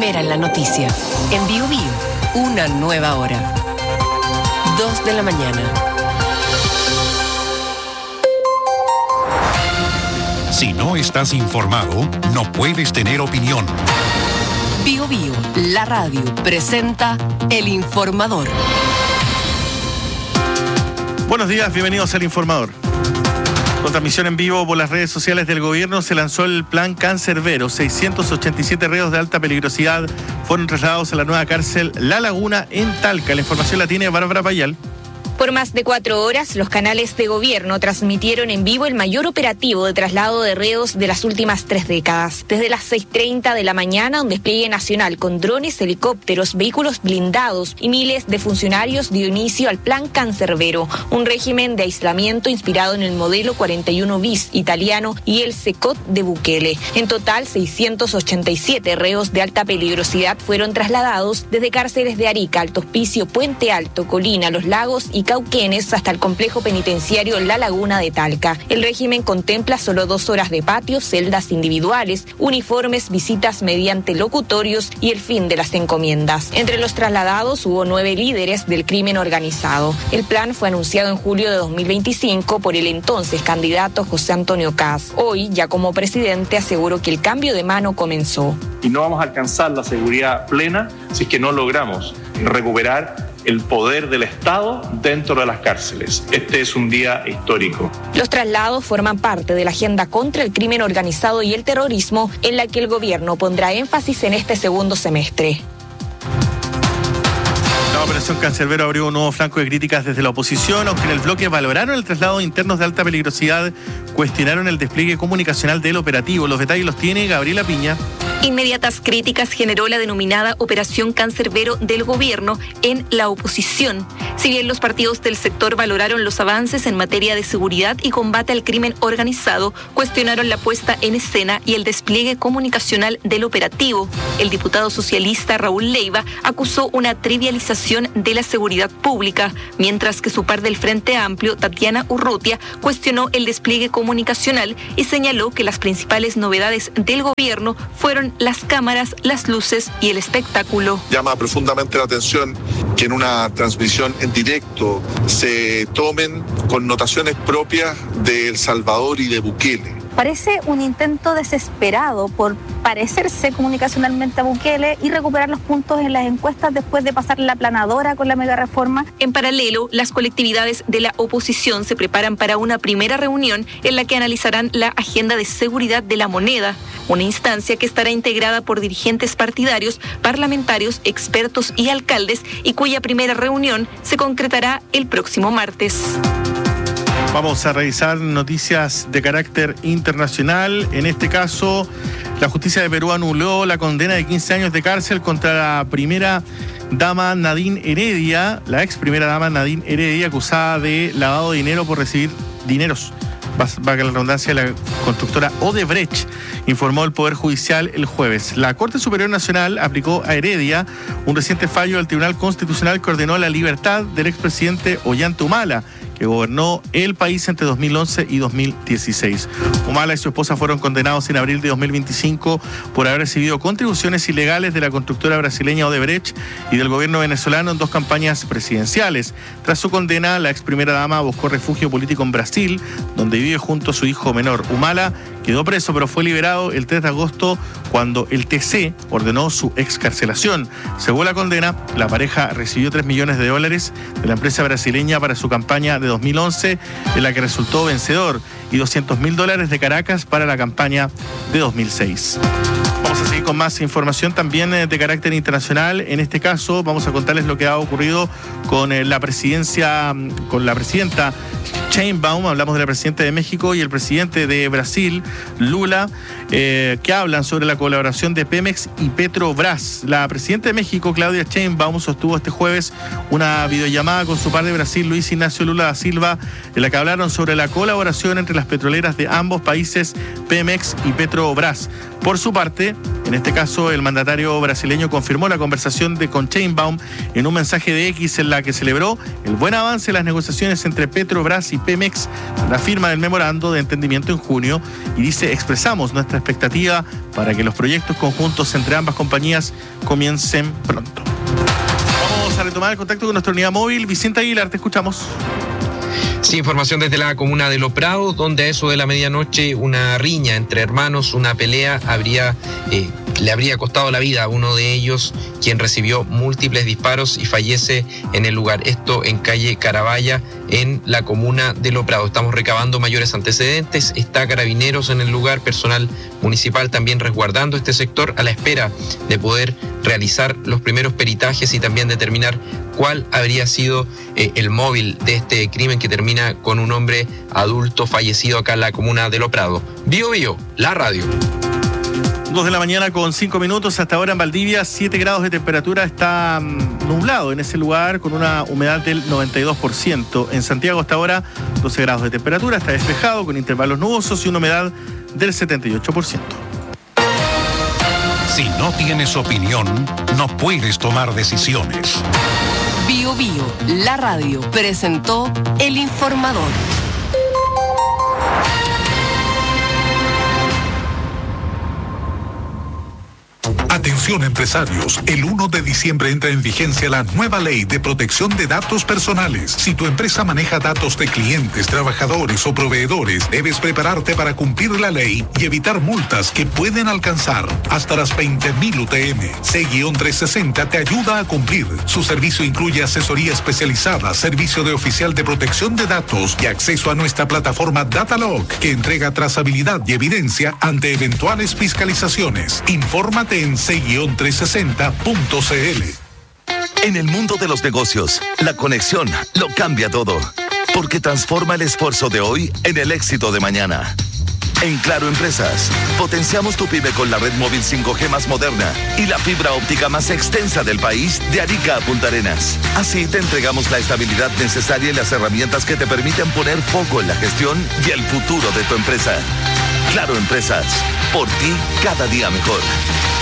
primera en la noticia. En Bio Bio, una nueva hora. 2 de la mañana. Si no estás informado, no puedes tener opinión. Bio Bio, la radio, presenta El Informador. Buenos días, bienvenidos al Informador. Con transmisión en vivo por las redes sociales del gobierno se lanzó el plan Cancerbero. 687 reos de alta peligrosidad fueron trasladados a la nueva cárcel La Laguna en Talca. La información la tiene Bárbara Payal. Por más de 4 horas, los canales de gobierno transmitieron en vivo el mayor operativo de traslado de reos de las últimas 3 décadas. Desde las 6:30 de la mañana, un despliegue nacional con drones, helicópteros, vehículos blindados y miles de funcionarios dio inicio al plan Cancerbero, un régimen de aislamiento inspirado en el modelo 41 bis italiano y el SECOT de Bukele. En total, 687 reos de alta peligrosidad fueron trasladados desde cárceles de Arica, Alto Hospicio, Puente Alto, Colina, Los Lagos y Cauquenes hasta el complejo penitenciario La Laguna de Talca. El régimen contempla solo 2 horas de patio, celdas individuales, uniformes, visitas mediante locutorios y el fin de las encomiendas. Entre los trasladados hubo 9 líderes del crimen organizado. El plan fue anunciado en julio de 2025 por el entonces candidato José Antonio Kast. Hoy, ya como presidente, aseguró que el cambio de mano comenzó. Y no vamos a alcanzar la seguridad plena si es que no logramos recuperar el poder del Estado dentro de las cárceles. Este es un día histórico. Los traslados forman parte de la agenda contra el crimen organizado y el terrorismo, en la que el gobierno pondrá énfasis en este segundo semestre. La operación Cancerbero abrió un nuevo flanco de críticas desde la oposición, aunque en el bloque valoraron el traslado de internos de alta peligrosidad, cuestionaron el despliegue comunicacional del operativo. Los detalles los tiene Gabriela Piña. Inmediatas críticas generó la denominada Operación Cancerbero del gobierno en la oposición. Si bien los partidos del sector valoraron los avances en materia de seguridad y combate al crimen organizado, cuestionaron la puesta en escena y el despliegue comunicacional del operativo. El diputado socialista Raúl Leiva acusó una trivialización de la seguridad pública, mientras que su par del Frente Amplio, Tatiana Urrutia, cuestionó el despliegue comunicacional y señaló que las principales novedades del gobierno fueron las cámaras, las luces y el espectáculo. Llama profundamente la atención que en una transmisión en directo se tomen connotaciones propias de El Salvador y de Bukele. Parece un intento desesperado por parecerse comunicacionalmente a Bukele y recuperar los puntos en las encuestas después de pasar la aplanadora con la mega reforma. En paralelo, las colectividades de la oposición se preparan para una primera reunión en la que analizarán la agenda de seguridad de la moneda, una instancia que estará integrada por dirigentes partidarios, parlamentarios, expertos y alcaldes, y cuya primera reunión se concretará el próximo martes. Vamos a revisar noticias de carácter internacional. En este caso, la justicia de Perú anuló la condena de 15 años de cárcel contra la primera dama Nadine Heredia, la ex primera dama Nadine Heredia, acusada de lavado de dinero por recibir dineros, valga la redundancia, de la constructora Odebrecht, informó el Poder Judicial el jueves. La Corte Superior Nacional aplicó a Heredia un reciente fallo del Tribunal Constitucional que ordenó la libertad del expresidente Ollanta Humala, que gobernó el país entre 2011 y 2016. Humala y su esposa fueron condenados en abril de 2025 por haber recibido contribuciones ilegales de la constructora brasileña Odebrecht y del gobierno venezolano en 2 campañas presidenciales. Tras su condena, la ex primera dama buscó refugio político en Brasil, donde vive junto a su hijo menor. Humala quedó preso, pero fue liberado el 3 de agosto cuando el TC ordenó su excarcelación. Según la condena, la pareja recibió $3 millones de la empresa brasileña para su campaña de 2011, en la que resultó vencedor, y $200.000 de Caracas para la campaña de 2006. Vamos a seguir con más información también de carácter internacional. En este caso vamos a contarles lo que ha ocurrido con la presidenta Sheinbaum. Hablamos de la presidenta de México y el presidente de Brasil, Lula, que hablan sobre la colaboración de Pemex y Petrobras. La presidenta de México, Claudia Sheinbaum, sostuvo este jueves una videollamada con su par de Brasil, Luis Ignacio Lula da Silva, en la que hablaron sobre la colaboración entre las petroleras de ambos países, Pemex y Petrobras. Por su parte, En este caso, el mandatario brasileño confirmó la conversación con Sheinbaum en un mensaje de X en la que celebró el buen avance en las negociaciones entre Petrobras y Pemex, la firma del memorando de entendimiento en junio, y dice: expresamos nuestra expectativa para que los proyectos conjuntos entre ambas compañías comiencen pronto. Vamos a retomar el contacto con nuestra unidad móvil. Vicente Aguilar, te escuchamos. Sí, información desde la comuna de Los Prados, donde a eso de la medianoche una riña entre hermanos, una pelea, le habría costado la vida a uno de ellos, quien recibió múltiples disparos y fallece en el lugar. Esto en calle Caravalla, en la comuna de Los Prados. Estamos recabando mayores antecedentes. Está Carabineros en el lugar, personal municipal también resguardando este sector a la espera de poder realizar los primeros peritajes y también determinar cuál habría sido el móvil de este crimen que termina con un hombre adulto fallecido acá en la comuna de Los Prados. Bio Bio, la radio. 2 de la mañana con 5 minutos. Hasta ahora en Valdivia, 7 grados de temperatura. Está nublado en ese lugar con una humedad del 92%. En Santiago hasta ahora 12 grados de temperatura. Está despejado con intervalos nubosos y una humedad del 78%. Si no tienes opinión, no puedes tomar decisiones. Bio Bio, la radio, presentó El Informador. Atención empresarios, el 1 de diciembre entra en vigencia la nueva ley de protección de datos personales. Si tu empresa maneja datos de clientes, trabajadores o proveedores, debes prepararte para cumplir la ley y evitar multas que pueden alcanzar hasta las 20.000 UTM. C-360 te ayuda a cumplir. Su servicio incluye asesoría especializada, servicio de oficial de protección de datos y acceso a nuestra plataforma Datalog, que entrega trazabilidad y evidencia ante eventuales fiscalizaciones. Infórmate en c-360.cl. En el mundo de los negocios, la conexión lo cambia todo, porque transforma el esfuerzo de hoy en el éxito de mañana. En Claro Empresas, potenciamos tu pyme con la red móvil 5G más moderna y la fibra óptica más extensa del país, de Arica a Punta Arenas. Así te entregamos la estabilidad necesaria y las herramientas que te permiten poner foco en la gestión y el futuro de tu empresa. Claro Empresas, por ti cada día mejor.